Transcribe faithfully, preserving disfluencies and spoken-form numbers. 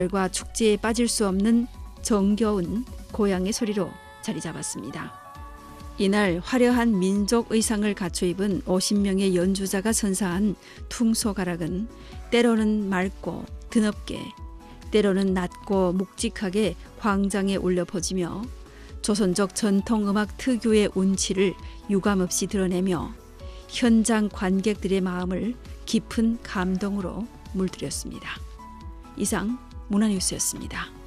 과 축제에 빠질 수 없는 정겨운 고향의 소리로 자리 잡았습니다. 이날 화려한 민족 의상을 갖춰 입은 오십 명의 연주자가 선사한 퉁소가락은 때로는 맑고 드넓게, 때로는 낮고 묵직하게 광장에 울려 퍼지며 조선족 전통음악 특유의 운치를 유감없이 드러내며 현장 관객들의 마음을 깊은 감동으로 물들였습니다. 이상 문화뉴스였습니다.